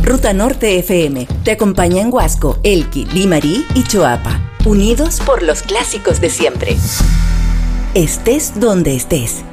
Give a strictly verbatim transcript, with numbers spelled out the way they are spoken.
Ruta Norte F M te acompaña en Huasco, Elqui, Limarí y Choapa. Unidos por los clásicos de siempre. Estés donde estés.